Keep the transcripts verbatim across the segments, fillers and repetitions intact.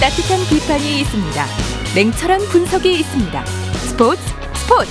따뜻한 비판이 있습니다. 냉철한 분석이 있습니다. 스포츠 스포츠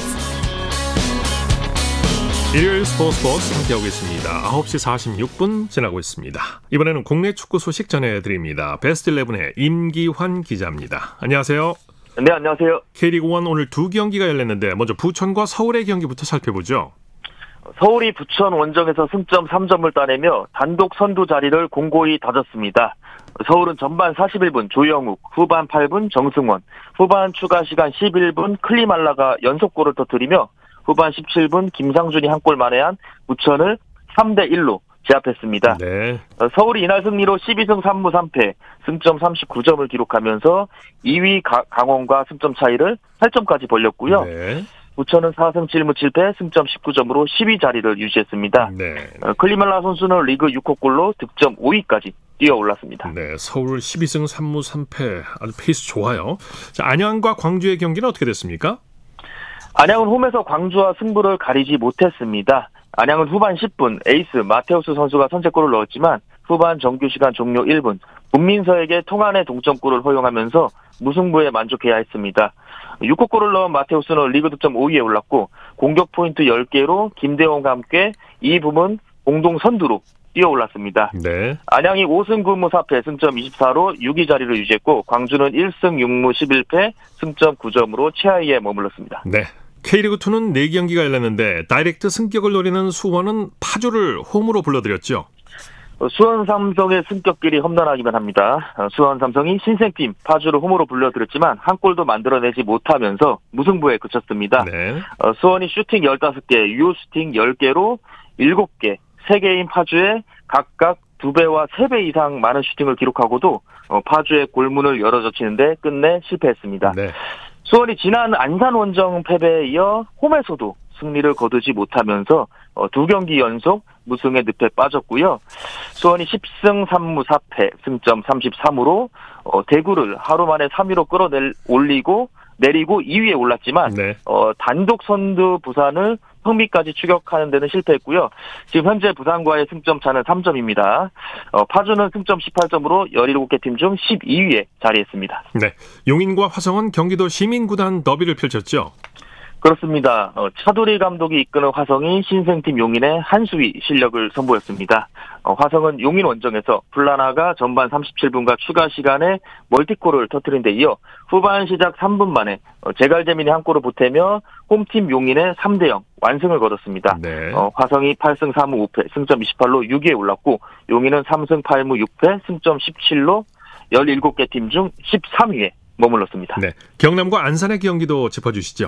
일요일 스포츠 스포츠 함께하고 있습니다. 아홉 시 사십육 분 지나고 있습니다. 이번에는 국내 축구 소식 전해드립니다. 베스트 십일의 임기환 기자입니다. 안녕하세요. 네, 안녕하세요. K리그 일 오늘 두 경기가 열렸는데 먼저 부천과 서울의 경기부터 살펴보죠. 서울이 부천 원정에서 승점 삼 점을 따내며 단독 선두 자리를 공고히 다졌습니다. 서울은 전반 사십일 분 조영욱, 후반 팔 분 정승원, 후반 추가 시간 십일 분 클리말라가 연속골을 터뜨리며 후반 십칠 분 김상준이 한 골 만회한 부천을 삼 대 일로 제압했습니다. 네. 서울이 이날 승리로 십이 승 삼 무 삼 패, 승점 삼십구 점을 기록하면서 이 위 강원과 승점 차이를 팔 점까지 벌렸고요. 네. 부천은 사 승 칠 무 칠 패, 승점 십구 점으로 십 위 자리를 유지했습니다. 네. 클리말라 선수는 리그 육 호 골로 득점 오 위까지 뛰어 올랐습니다. 네, 서울 십이 승 삼 무 삼 패 아주 페이스 좋아요. 자, 안양과 광주의 경기는 어떻게 됐습니까? 안양은 홈에서 광주와 승부를 가리지 못했습니다. 안양은 후반 십 분 에이스 마테우스 선수가 선제골을 넣었지만 후반 정규 시간 종료 일 분 문민서에게 통안의 동점골을 허용하면서 무승부에 만족해야 했습니다. 육 호 골을 넣은 마테우스는 리그 득점 오 위에 올랐고 공격 포인트 열 개로 김대원과 함께 이 부문 공동 선두로 뛰어올랐습니다. 네. 안양이 오 승 구 무 사 패, 승점 이십사로 육 위 자리를 유지했고 광주는 일 승 육 무 십일 패, 승점 구 점으로 최하위에 머물렀습니다. 네. K리그 이는 네 경기가 열렸는데 다이렉트 승격을 노리는 수원은 파주를 홈으로 불러들였죠. 수원 삼성의 승격길이 험난하기만 합니다. 수원 삼성이 신생팀 파주를 홈으로 불러들였지만 한 골도 만들어내지 못하면서 무승부에 그쳤습니다. 네. 수원이 슈팅 열다섯 개, 유효 슈팅 열 개로 일곱 개, 세 개인 파주에 각각 두 배와 세 배 이상 많은 슈팅을 기록하고도 파주의 골문을 열어젖히는데 끝내 실패했습니다. 네. 수원이 지난 안산 원정 패배에 이어 홈에서도 승리를 거두지 못하면서 두 경기 연속 무승의 늪에 빠졌고요. 수원이 십 승 삼 무 사 패, 승점 삼십삼으로 대구를 하루 만에 삼 위로 끌어올리고 내리고 이 위에 올랐지만 네. 어, 단독 선두 부산을 흥미까지 추격하는 데는 실패했고요. 지금 현재 부산과의 승점 차는 삼 점입니다. 어, 파주는 승점 십팔 점으로 열일곱 개 팀 중 십이 위에 자리했습니다. 네, 용인과 화성은 경기도 시민구단 더비를 펼쳤죠. 그렇습니다. 어, 차두리 감독이 이끄는 화성이 신생팀 용인의 한 수위 실력을 선보였습니다. 어, 화성은 용인 원정에서 플라나가 전반 삼십칠 분과 추가 시간에 멀티골을 터뜨린 데 이어 후반 시작 삼 분 만에 어, 제갈재민이 한 골을 보태며 홈팀 용인의 삼 대 영 완승을 거뒀습니다. 네. 어, 화성이 팔 승 사 무 오 패, 승점 이십팔로 육 위에 올랐고 용인은 삼 승 팔 무 육 패, 승점 십칠로 열일곱 개 팀 중 십삼 위에 머물렀습니다. 네, 경남과 안산의 경기도 짚어주시죠.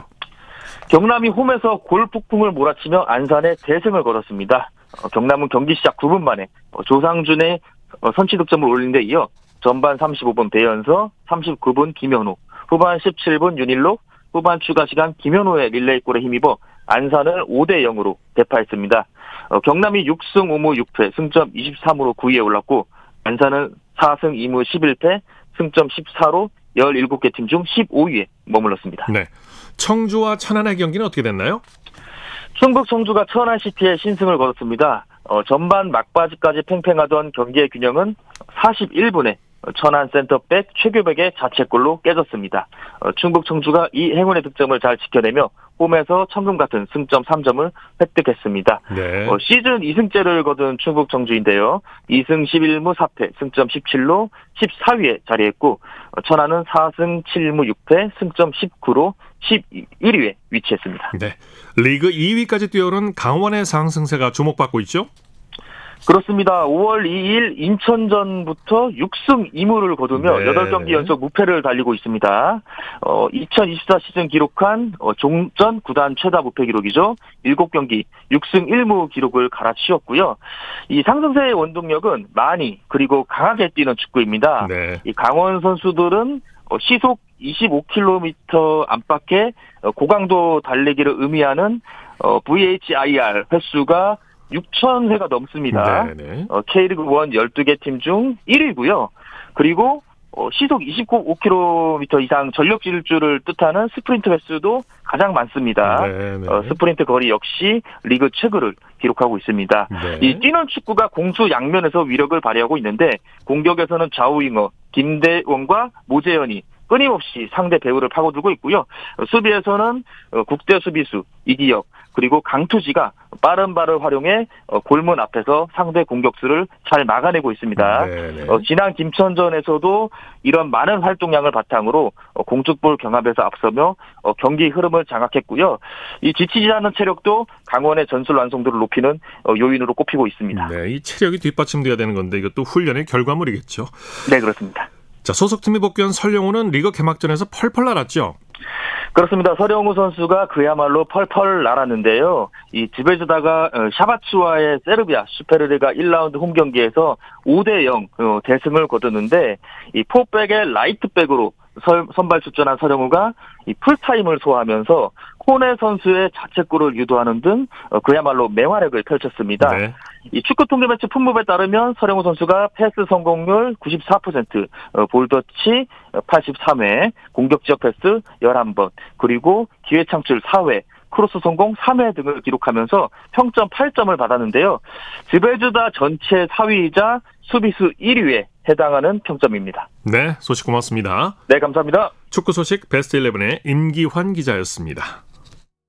경남이 홈에서 골 폭풍을 몰아치며 안산에 대승을 거뒀습니다. 어, 경남은 경기 시작 구 분 만에 어, 조상준의 어, 선취 득점을 올린 데 이어 전반 삼십오 분 배연서, 삼십구 분 김현우, 후반 십칠 분 윤일록, 후반 추가 시간 김현우의 릴레이골에 힘입어 안산을 오 대 영으로 대파했습니다. 어, 경남이 육 승 오 무 육 패, 승점 이십삼으로 구 위에 올랐고 안산은 사 승 이 무 십일 패, 승점 십사로 열일곱 개 팀 중 십오 위에 머물렀습니다. 네, 청주와 천안의 경기는 어떻게 됐나요? 충북 청주가 천안시티에 신승을 거뒀습니다. 어, 전반 막바지까지 팽팽하던 경기의 균형은 사십일 분에 천안 센터백 최규백의 자책골로 깨졌습니다. 어, 충북 청주가 이 행운의 득점을 잘 지켜내며 홈에서 천금 같은 승점 삼 점을 획득했습니다. 네. 어, 시즌 이 승째를 거둔 충북 청주인데요. 이 승 십일 무 사 패, 승점 십칠로 십사 위에 자리했고 어, 천안은 사 승 칠 무 육 패, 승점 십구로 십일 위에 위치했습니다. 네, 리그 이 위까지 뛰어오른 강원의 상승세가 주목받고 있죠? 그렇습니다. 오월 이 일 인천전부터 육 승 이 무를 거두며 네. 여덟 경기 연속 무패를 달리고 있습니다. 어, 이천이십사 시즌 기록한 어, 종전 구단 최다 무패 기록이죠. 일곱 경기 육 승 일 무 기록을 갈아치웠고요. 이 상승세의 원동력은 많이 그리고 강하게 뛰는 축구입니다. 네. 이 강원 선수들은 어, 시속 이십오 킬로미터 안팎의 어, 고강도 달리기를 의미하는 어, 브이에이치아이알 횟수가 육천 회가 넘습니다. 어, K리그 일 열두 개 팀 중 일 위고요. 그리고 어, 시속 이십오 킬로미터 이상 전력 질주를 뜻하는 스프린트 횟수도 가장 많습니다. 어, 스프린트 거리 역시 리그 최고를 기록하고 있습니다. 네. 이 뛰는 축구가 공수 양면에서 위력을 발휘하고 있는데 공격에서는 좌우윙어 김대원과 모재현이 끊임없이 상대 배후를 파고들고 있고요. 수비에서는 국대 수비수 이기혁 그리고 강투지가 빠른 발을 활용해 골문 앞에서 상대 공격수를 잘 막아내고 있습니다. 어, 지난 김천전에서도 이런 많은 활동량을 바탕으로 공중볼 경합에서 앞서며 경기 흐름을 장악했고요. 이 지치지 않는 체력도 강원의 전술 완성도를 높이는 요인으로 꼽히고 있습니다. 네, 이 체력이 뒷받침돼야 되는 건데 이것도 훈련의 결과물이겠죠. 네, 그렇습니다. 자, 소속팀이 복귀한 설영우는 리그 개막전에서 펄펄 날았죠. 그렇습니다. 설영우 선수가 그야말로 펄펄 날았는데요. 이 지베즈다가 샤바츠와의 세르비아 슈페르리가 일 라운드 홈 경기에서 오 대 영 대승을 거뒀는데 이 포백의 라이트백으로 선발 출전한 설영우가 이 풀타임을 소화하면서 코네 선수의 자책골을 유도하는 등 그야말로 맹활약을 펼쳤습니다. 네. 이 축구 통계 매체 풋무브에 따르면 설영우 선수가 패스 성공률 구십사 퍼센트, 볼터치 팔십삼 회, 공격 지역 패스 열한 번, 그리고 기회 창출 사 회, 크로스 성공 삼 회 등을 기록하면서 평점 팔 점을 받았는데요. 지베즈다 전체 사 위이자 수비수 일 위에 해당하는 평점입니다. 네, 소식 고맙습니다. 네, 감사합니다. 축구 소식 베스트 십일의 임기환 기자였습니다.